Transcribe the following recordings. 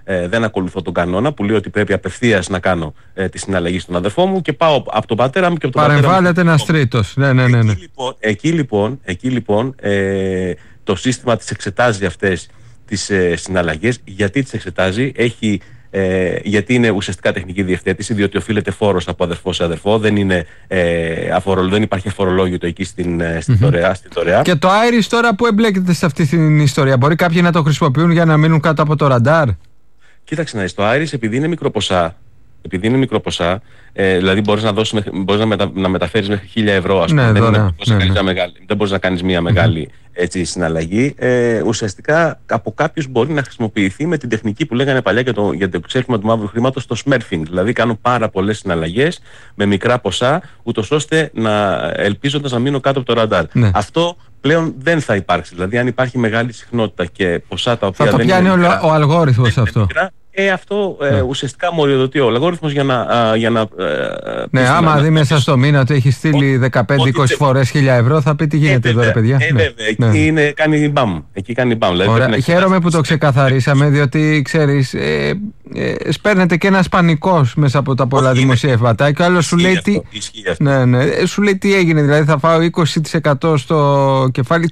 δεν ακολουθώ τον κανόνα που λέει ότι πρέπει απευθείας να κάνω τη συναλλαγή στον αδερφό μου και πάω από τον πατέρα μου και από τον πατέρα μου. Παρεμβάλλεται ένας τρίτος. Ναι. Εκεί λοιπόν το σύστημα τις εξετάζει αυτές τις συναλλαγές. Γιατί τις εξετάζει? Γιατί είναι ουσιαστικά τεχνική διευθέτηση, διότι οφείλεται φόρος από αδερφό σε αδερφό, δεν υπάρχει αφορολόγητο εκεί στην δωρεά. Και το Iris τώρα που εμπλέκεται σε αυτή την ιστορία, μπορεί κάποιοι να το χρησιμοποιούν για να μείνουν κάτω από το ραντάρ? Κοίταξε να δεις, το Iris επειδή είναι μικροποσά, δηλαδή μπορείς να μεταφέρεις μέχρι 1.000 ευρώ, ας πούμε, δεν μπορείς να κάνεις μια μεγάλη συναλλαγή. Ουσιαστικά από κάποιους μπορεί να χρησιμοποιηθεί με την τεχνική που λέγανε παλιά για το ξέπλυμα του μαύρου χρήματος, το smurfing. Δηλαδή κάνουν πάρα πολλές συναλλαγές με μικρά ποσά, ούτως ώστε ελπίζοντας να μείνω κάτω από το ραντάρ. Ναι. Αυτό πλέον δεν θα υπάρξει. Δηλαδή αν υπάρχει μεγάλη συχνότητα και ποσά τα οποία θα το πιάνει ο αλγόριθμος αυτό. Αυτό ουσιαστικά μοριοδοτεί ο αλγόριθμος για να ναι, άμα δει μέσα στο μήνα ότι έχει στείλει 15-20 φορές 1.000 ευρώ, θα πει τι γίνεται εδώ, ρε παιδιά. Βέβαια, εκεί κάνει μπαμ. Δηλαδή, χαίρομαι που το ξεκαθαρίσαμε, διότι ξέρεις, σπέρνεται και ένας πανικός μέσα από τα πολλά δημοσιεύματα και ο άλλος σου λέει σου λέει τι έγινε, δηλαδή θα φάω 20% στο κεφάλι.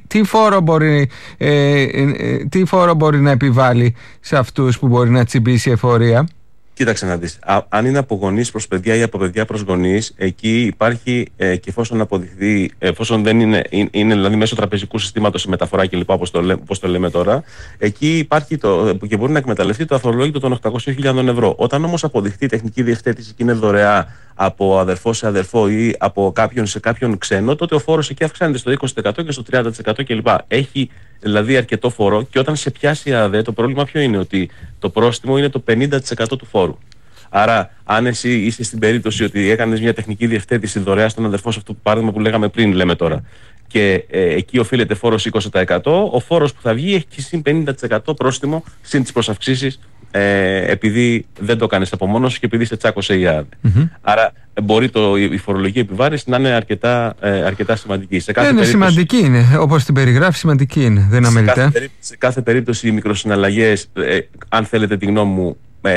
Τι φόρο μπορεί να επιβάλλει σε αυτούς που μπορεί να τσιμπήσει εφορία? Κοίταξε να δεις. Αν είναι από γονείς προς παιδιά ή από παιδιά προς γονείς, εκεί υπάρχει και εφόσον αποδειχθεί, εφόσον δεν είναι δηλαδή μέσω τραπεζικού συστήματος η μεταφορά κλπ. Όπως το λέμε τώρα, εκεί υπάρχει και μπορεί να εκμεταλλευτεί το αφορολόγητο των 800.000 ευρώ. Όταν όμως αποδειχθεί η τεχνική διευθέτηση και είναι δωρεά από αδερφό σε αδερφό ή από κάποιον σε κάποιον ξένο, τότε ο φόρος εκεί αυξάνεται στο 20% και στο 30% κλπ. Έχει δηλαδή αρκετό φόρο, και όταν σε πιάσει η ΑΔΕ, το πρόβλημα ποιο είναι? Ότι το πρόστιμο είναι το 50% του φόρου. Άρα, αν εσύ είσαι στην περίπτωση ότι έκανες μια τεχνική διευθέτηση δωρεά στον αδερφό, σε αυτό το παράδειγμα που λέγαμε πριν, λέμε τώρα, και εκεί οφείλεται φόρος 20%, ο φόρος που θα βγει έχει συν 50% πρόστιμο, συν τις προσαυξήσεις, επειδή δεν το κάνεις από μόνος σου και επειδή σε τσάκωσε η ΑΔΕ. Άρα, μπορεί η φορολογική επιβάρυνση να είναι αρκετά σημαντική. Σημαντική είναι, όπως την περιγράφει, σημαντική είναι. Δεν αμεληταία. Σε κάθε περίπτωση, οι μικροσυναλλαγές, αν θέλετε τη γνώμη μου,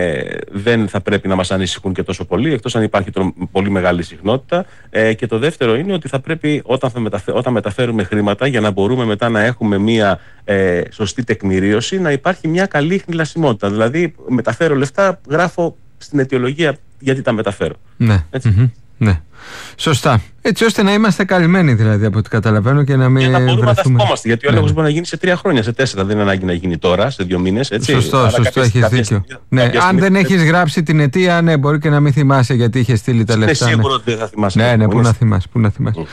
δεν θα πρέπει να μας ανησυχούν και τόσο πολύ, εκτός αν υπάρχει πολύ μεγάλη συχνότητα. Και το δεύτερο είναι ότι θα πρέπει όταν μεταφέρουμε χρήματα, για να μπορούμε μετά να έχουμε μια σωστή τεκμηρίωση, να υπάρχει μια καλή χνηλασιμότητα. Δηλαδή, μεταφέρω λεφτά, γράφω στην αιτιολογία γιατί τα μεταφέρω. Ναι. Ναι. Σωστά. Έτσι ώστε να είμαστε καλυμμένοι, δηλαδή, από ό,τι καταλαβαίνω, και να μην. Για να μπορούμε να τα θυμόμαστε. Γιατί ο έλεγχος μπορεί να γίνει σε 3 χρόνια, σε 4. Δεν είναι ανάγκη να γίνει τώρα, σε 2 μήνες. Σωστό, έχεις δίκιο. Αν δεν έχεις γράψει την αιτία, μπορεί και να μην θυμάσαι γιατί είχε στείλει τα λεφτά. Είναι σίγουρο ότι δεν θα θυμάσαι. Ναι, πού να θυμάσαι.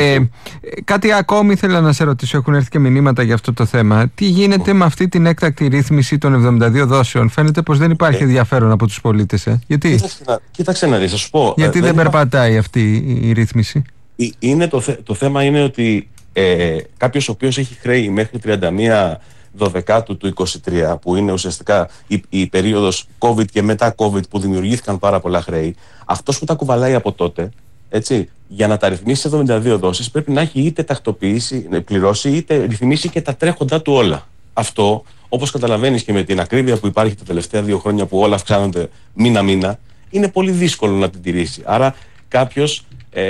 Κάτι ακόμη ήθελα να σε ρωτήσω. Έχουν έρθει και μηνύματα για αυτό το θέμα. Τι γίνεται με αυτή την έκτακτη ρύθμιση των 72 δόσεων? Φαίνεται πως δεν υπάρχει ενδιαφέρον από τους πολίτες. Γιατί? Κοίταξε να δεις, θα σου πω. Γιατί δεν περπατάει αυτή η ρύθμιση? Το θέμα είναι ότι κάποιος ο οποίος έχει χρέη μέχρι 31 Δωδεκάτου του 2023, που είναι ουσιαστικά η περίοδος COVID και μετά COVID που δημιουργήθηκαν πάρα πολλά χρέη, αυτός που τα κουβαλάει από τότε, έτσι, για να τα ρυθμίσει σε 72 δόσεις, πρέπει να έχει είτε πληρώσει είτε ρυθμίσει και τα τρέχοντα του όλα. Αυτό, όπως καταλαβαίνεις και με την ακρίβεια που υπάρχει τα τελευταία 2 χρόνια που όλα αυξάνονται μήνα-μήνα, είναι πολύ δύσκολο να την τηρήσει. Άρα κάποιος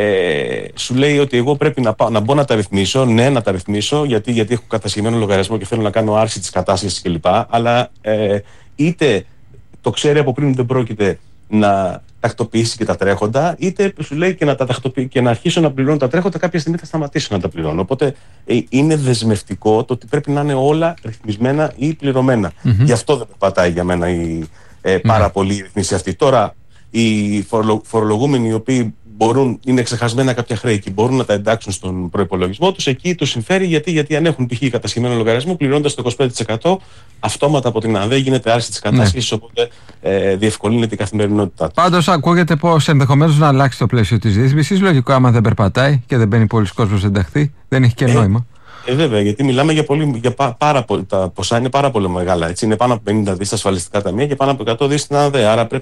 σου λέει ότι εγώ πρέπει να μπω να τα ρυθμίσω. Ναι, να τα ρυθμίσω γιατί έχω κατασχεμένο λογαριασμό και θέλω να κάνω άρση της κατάσχεσης κλπ. Αλλά είτε το ξέρει από πριν ότι δεν πρόκειται να τακτοποιήσει και τα τρέχοντα, είτε σου λέει και να αρχίσω να πληρώνω τα τρέχοντα, κάποια στιγμή θα σταματήσω να τα πληρώνω. Οπότε είναι δεσμευτικό το ότι πρέπει να είναι όλα ρυθμισμένα ή πληρωμένα. Γι' αυτό δεν πατάει για μένα πάρα πολύ η ρυθμίση αυτή. Τώρα, οι φορολογούμενοι οι οποίοι είναι ξεχασμένα κάποια χρέη και μπορούν να τα εντάξουν στον προϋπολογισμό τους, εκεί τους συμφέρει γιατί αν έχουν π.χ. κατασχεμένο λογαριασμό, πληρώνοντας το 25% αυτόματα από την ΑΔΕ γίνεται άρση της κατάσχεσης, οπότε διευκολύνεται η καθημερινότητά του. Πάντως ακούγεται πως ενδεχομένως να αλλάξει το πλαίσιο της ρύθμισης. Λογικό, άμα δεν περπατάει και δεν μπαίνει πολλοί κόσμος να ενταχθεί, δεν έχει και νόημα. Βέβαια, γιατί μιλάμε για πάρα πολύ. Τα ποσά είναι πάρα πολύ μεγάλα. Έτσι. Είναι πάνω από 50 δις στα ασφαλιστικά ταμεία και πάνω από 100 δις στην ΑΔΕ. Άρα πρέπει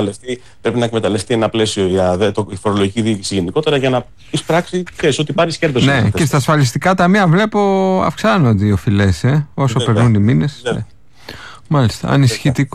να εκμεταλλευτεί ένα πλαίσιο η ΑΔΕ, η φορολογική διοίκηση γενικότερα, για να εισπράξει ότι πάρει κέρδος. Ναι, και στα ασφαλιστικά ταμεία βλέπω αυξάνονται οι οφειλές όσο περνούν οι μήνες. Μάλιστα, ανησυχητικό.